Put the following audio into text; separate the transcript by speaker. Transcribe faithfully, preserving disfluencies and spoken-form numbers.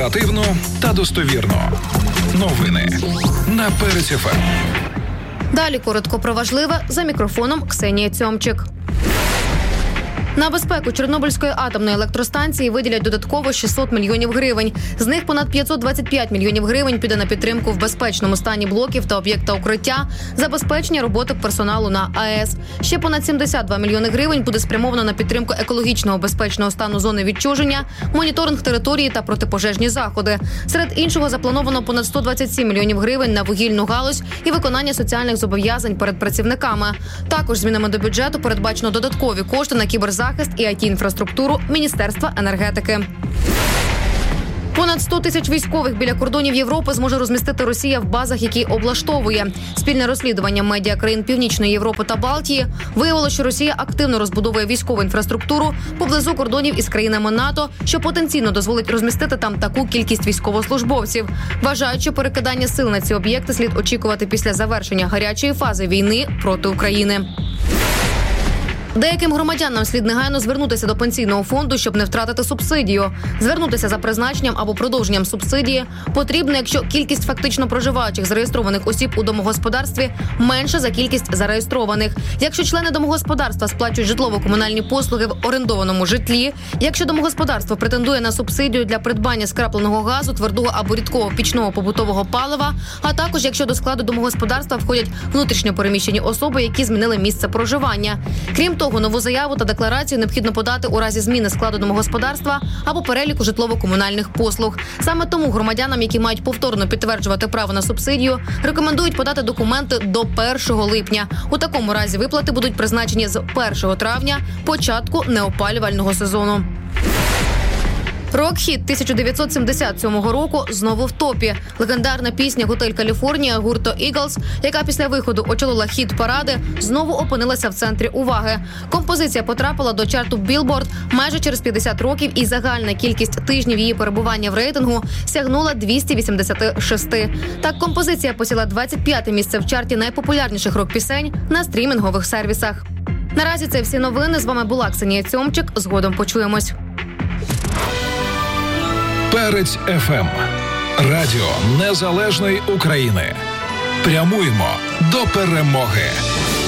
Speaker 1: Оперативно та достовірно. Новини на Перець еф ем.
Speaker 2: Далі коротко про важливе, за мікрофоном Ксенія Цьомчик. На безпеку Чорнобильської атомної електростанції виділять додатково шістсот мільйонів гривень. З них понад п'ятсот двадцять п'ять мільйонів гривень піде на підтримку в безпечному стані блоків та об'єкта укриття, забезпечення роботи персоналу на АЕС. Ще понад сімдесят два мільйони гривень буде спрямовано на підтримку екологічного безпечного стану зони відчуження, моніторинг території та протипожежні заходи. Серед іншого заплановано понад сто двадцять сім мільйонів гривень на вугільну галузь і виконання соціальних зобов'язань перед працівниками. Також змінами до бюджету передбачено додаткові кошти на кіберзахист і ай ті-інфраструктуру Міністерства енергетики. Понад сто тисяч військових біля кордонів Європи зможе розмістити Росія в базах, які облаштовує. Спільне розслідування медіа країн Північної Європи та Балтії виявило, що Росія активно розбудовує військову інфраструктуру поблизу кордонів із країнами НАТО, що потенційно дозволить розмістити там таку кількість військовослужбовців. Вважають, що перекидання сил на ці об'єкти слід очікувати після завершення гарячої фази війни проти України. Деяким громадянам слід негайно звернутися до пенсійного фонду, щоб не втратити субсидію. Звернутися за призначенням або продовженням субсидії потрібно, якщо кількість фактично проживаючих зареєстрованих осіб у домогосподарстві менша за кількість зареєстрованих. Якщо члени домогосподарства сплачують житлово-комунальні послуги в орендованому житлі, якщо домогосподарство претендує на субсидію для придбання скрапленого газу, твердого або рідкого пічного побутового палива, а також якщо до складу домогосподарства входять внутрішньо переміщені особи, які змінили місце проживання. Крім того, нову заяву та декларацію необхідно подати у разі зміни складу домогосподарства або переліку житлово-комунальних послуг. Саме тому громадянам, які мають повторно підтверджувати право на субсидію, рекомендують подати документи до першого липня. У такому разі виплати будуть призначені з першого травня, початку неопалювального сезону. Рок-хіт тисяча дев'ятсот сімдесят сьомого року знову в топі. Легендарна пісня «Готель Каліфорнія» гурту «Іглз», яка після виходу очолила хіт-паради, знову опинилася в центрі уваги. Композиція потрапила до чарту Billboard майже через п'ятдесят років, і загальна кількість тижнів її перебування в рейтингу сягнула двісті вісімдесят шість. Так, композиція посіла двадцять п'яте місце в чарті найпопулярніших рок-пісень на стрімінгових сервісах. Наразі це всі новини. З вами була Ксенія Цьомчик. Згодом почуємось.
Speaker 1: Перець еф ем. Радіо Незалежної України. Прямуємо до перемоги.